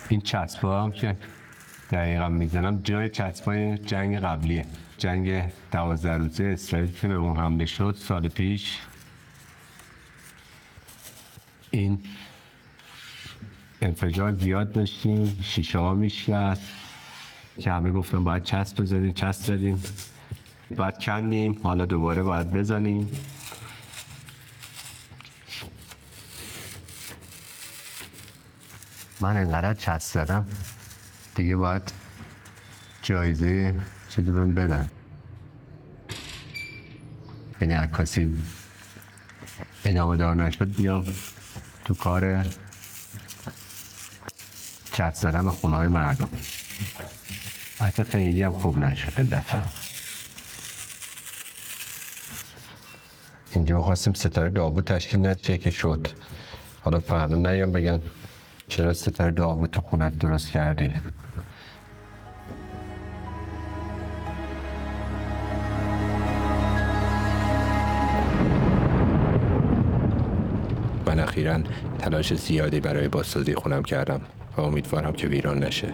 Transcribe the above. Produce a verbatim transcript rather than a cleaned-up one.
این چسبا هم که دقیقا میزنم جای چسبای جنگ قبلیه، جنگ دوازده روزه اسرائیل که به اون حمله شد سال پیش. این انفجار زیاد داشتیم، شیشه ها میشکست که همه گفتم باید چسب بزنیم، چسب زدیم، باید کندیم، حالا دوباره باید بزنیم. من اینقدر چسب زدم دیگه باید جایزه چیزی بهم بدن، یعنی عکاسی ادامه دار نشد بیام تو کار چسب زدن به خونه های مردم. حتی خیلی هم خوب نشد دفعه. اینجا خواستیم ستاره داوود تشکیل نشه که شد. حالا فردا نیام بگن چرا ستاره داوود تو خونت درست کردی. من اخیراً تلاش زیادی برای بازسازی خونم کردم و امیدوارم که ویران نشه.